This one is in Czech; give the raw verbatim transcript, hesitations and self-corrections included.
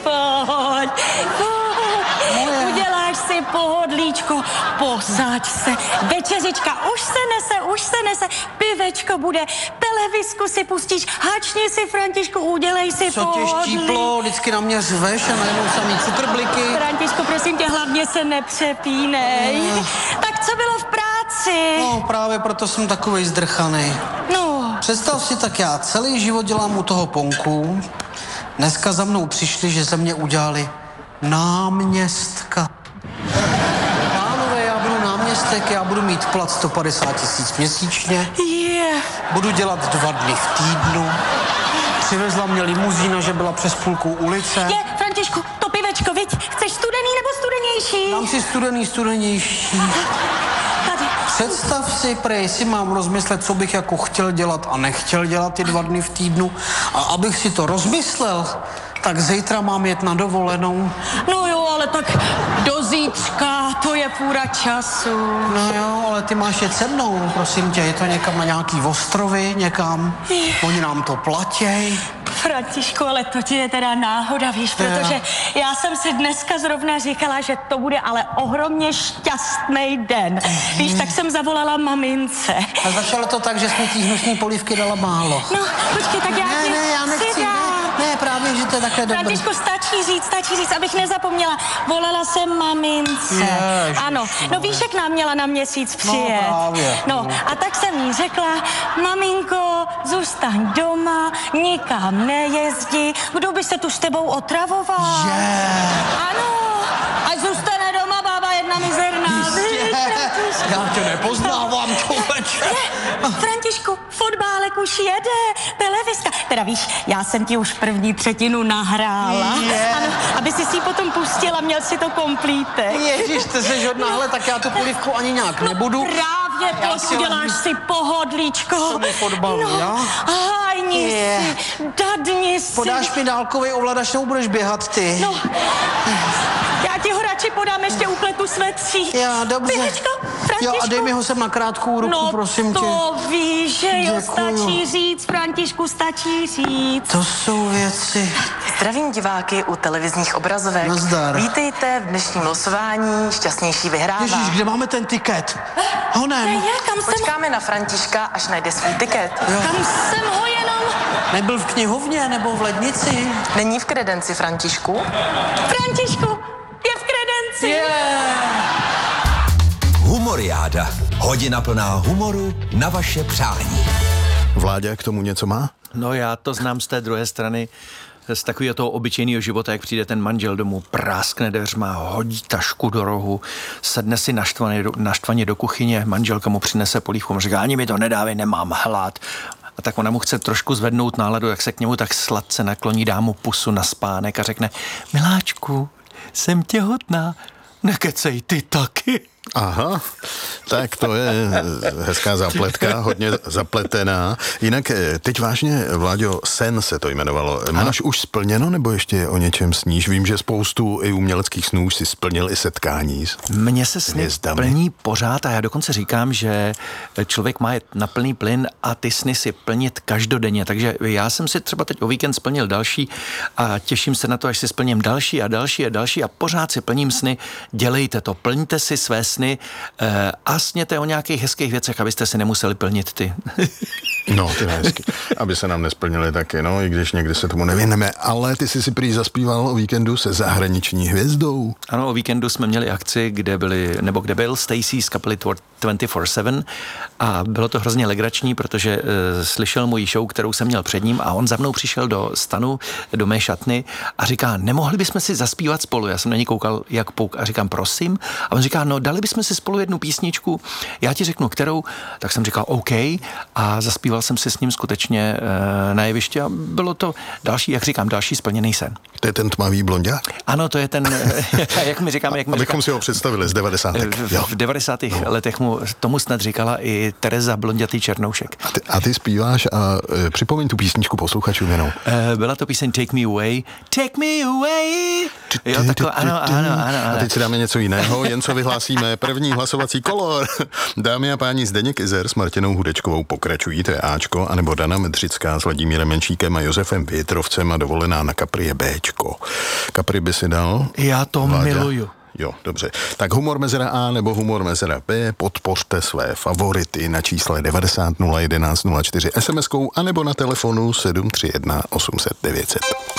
pojď, pojď. Uděláš si pohodlíčko, posaď se. Večeřička už se nese, už se nese. Pivečko bude, televizku si pustíš, hačni si, Františku, udělej si Co pohodlí. tě štíplo, vždycky na mě řveš a najednou samý cukrbliky. Františku, prosím tě, hlavně se nepřepínej. No. Tak co bylo v práci? No, právě proto jsem takovej zdrchanej. No. Představ si, tak já celý život dělám u toho Ponku. Dneska za mnou přišli, že ze mě udělali náměstka. Pánové, já budu náměstek, já budu mít plat sto padesát tisíc měsíčně. Yeah. Budu dělat dva dny v týdnu. Přivezla mě limuzína, že byla přes půlku ulice. Je, Františku, to pivečko, viď? Chceš studený nebo studenější? Dám si studený, studenější. Tady. Představ si, prej, si mám rozmyslet, co bych jako chtěl dělat a nechtěl dělat ty dva dny v týdnu. A abych si to rozmyslel, tak zítra mám jet na dovolenou. No jo, ale tak do zítřka, to je půra času. No jo, ale ty máš jet se mnou, prosím tě, je to někam na nějaký ostrovy, někam. Oni nám to platěj. Františku, ale to ti je teda náhoda, víš, protože já jsem si dneska zrovna říkala, že to bude ale ohromně šťastný den. Víš, tak jsem zavolala mamince. A začalo to tak, že jsme tí hnusný polívky dala málo. No, počkej, tak já Ne, ti ne, já nechci, si ne, dám. ne, právě, že to je také dobrý. Františku, stačí říct, stačí říct, abych nezapomněla. Volala jsem mamince. Ježiš, Ano, no víš, jak nám měla na měsíc přijet. No, právě. No, a tak jsem jí řekla, maminko, zůstaň doma, nikam nejezdi, kdo by se tu s tebou otravoval? Yeah. Ano, ať zůstane doma bába jedna mizerná. Víš, Františku? Já tě nepoznávám, člověče. Ne, Františku, fotbálek už jede, televizka. Teda víš, já jsem ti už první třetinu nahrála. Yeah. Ano, aby si si potom pustila, měl si to komplítek. Ježíš, ty jsi hodná, hele, tak já tu polívku ani nějak nebudu. Právě, Já pojď, si uděláš si pohodlíčko. Co mi fotbalu, no, já? hájni Je. si, dadni si. Podáš mi dálkový ovladač, nebo budeš běhat ty? No, já ti ho radši podám, ještě upletu svetří. Já, dobře. Pěhečko, Františku. Jo, a dej mi ho sem na krátkou ruku, no, prosím tě. to víš, že jo, Děkuju. stačí říct, Františku, stačí říct. To jsou věci. Zdravím diváky u televizních obrazovek. Nazdar. Vítejte v dnešním losování. Šťastnější vyhrává. Ježíš, kde máme ten tiket? Honem. Ne, kam jsem, Počkáme na Františka, až najde svůj tiket. kam jsem ho jenom... Nebyl v knihovně nebo v lednici? Není v kredenci, Františku? Františku, je v kredenci. Yeah. Humoriáda. Hodina plná humoru na vaše přání. Vláďa k tomu něco má? No já to znám z té druhé strany, z takového toho obyčejného života, jak přijde ten manžel domů, práskne dveřma, hodí tašku do rohu, sedne si naštvaně do, naštvaně do kuchyně, manželka mu přinese polívku, mu říká, ani mi to nedávej, nemám hlad. A tak ona mu chce trošku zvednout náladu, jak se k němu tak sladce nakloní, dá mu pusu na spánek a řekne, miláčku, jsem těhotná, nekecej ty taky. Aha, tak to je hezká zapletka, hodně zapletená. Jinak teď vážně, Vláďo, Sen se to jmenovalo. Máš už splněno, nebo ještě o něčem sníš? Vím, že spoustu i uměleckých snů už si splnil i setkání s Mně se sny hvězdami. plní pořád a já dokonce říkám, že člověk má jet na plný plyn a ty sny si plnit každodenně. Takže já jsem si třeba teď o víkend splnil další a těším se na to, až si splním další a další a další a pořád si plním sny. Dělejte to, plňte si své sny a sněte o nějakých hezkých věcech, abyste si nemuseli plnit ty. No, ty hezky. Aby se nám nesplnili taky, no, i když někdy se tomu nevěneme. Ale ty jsi si prý zaspíval o víkendu se zahraniční hvězdou. Ano, o víkendu jsme měli akci, kde byli, nebo kde byl Stacy z kapely dvacet čtyři sedm a bylo to hrozně legrační, protože uh, slyšel můj show, kterou jsem měl před ním a on za mnou přišel do stanu, do mé šatny a říká, nemohli bychom si zaspívat spolu. Já jsem na něj koukal jak pouk a říkám, prosím. A on říká, no dali bychom si spolu jednu písničku, já ti řeknu, kterou. Tak jsem říkal, OK a zaspíval jsem si s ním skutečně uh, na jevišti a bylo to další, jak říkám, další splněný sen. To je ten tmavý blonďák? Ano, to je ten, jak mi říkáme, jak mi Abychom říkám, si ho představili z devadesátek. v, v devadesátých letech mu tomu, tomu snad říkala i Tereza Blondětý Černoušek. A ty, a ty zpíváš a e, připomeň tu písničku posluchačům jenom. E, byla to píseň Take Me Away. Take Me Away. Jo, takové, ano, ano, ano, ano. A teď si dáme něco jiného, jen co vyhlásíme první hlasovací kolo. Dámy a páni, Zdeněk Izer s Martinou Hudečkovou pokračují, to je Ačko, anebo Dana Medřická s Vladimírem Menšíkem a Josefem Větrovcem a dovolená na Capri je Béčko. Capri by si dal? Já to Vláďa? miluju. Jo, dobře. Tak Humor mezera A nebo Humor mezera B, podpořte své favority na čísle devadesát nula jedenáct nula čtyři es em eskou anebo na telefonu sedm tři jedna osm set devět set.